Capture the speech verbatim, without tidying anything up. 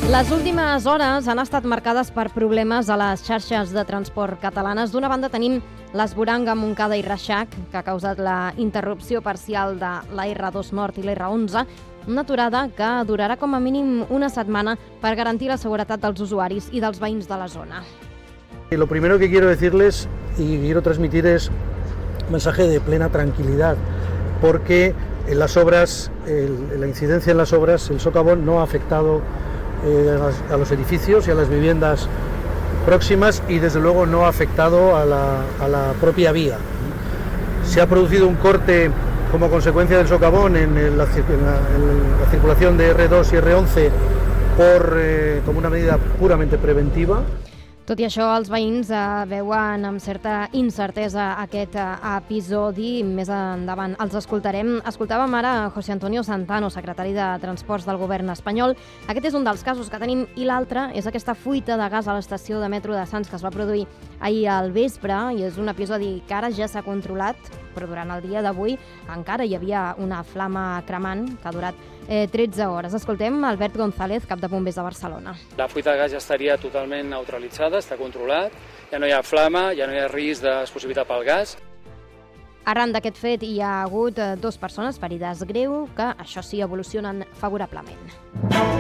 Les últimes hores han estat marcades per problemes a les xarxes de transport catalanes. D'una banda tenim l'esboranga Montcada i Reixac, que ha causat la interrupció parcial de la erre dos Nord i l'erre onze, una aturada que durarà com a mínim una setmana per garantir la seguretat dels usuaris i dels veïns de la zona. Lo primero que quiero decirles y quiero transmitir es un mensaje de plena tranquilidad, porque en las obras, el, la incidencia en las obras, el socavón no ha afectado eh, a, las, a los edificios y a las viviendas próximas y desde luego no ha afectado a la, a la propia vía. Se ha producido un corte como consecuencia del socavón en, el, en, la, en la circulación de erre dos y erre onze por, eh, como una medida puramente preventiva. Tot i això, els veïns eh, veuen amb certa incertesa aquest eh, episodi. Més endavant els escoltarem. Escoltàvem ara José Antonio Santano, secretari de Transports del govern espanyol. Aquest és un dels casos que tenim i l'altre és aquesta fuita de gas a l'estació de metro de Sants que es va produir ahir al vespre i és un episodi que ara ja s'ha controlat, però durant el dia d'avui encara hi havia una flama cremant que ha durat eh, tretze hores. Escoltem Albert González, cap de bombers de Barcelona. La fuita de gas ja estaria totalment neutralitzada, està controlat, ja no hi ha flama, ja no hi ha risc d'explosivitat pel gas. Arran d'aquest fet hi ha hagut dos persones ferides greu que, això sí, evolucionen favorablement.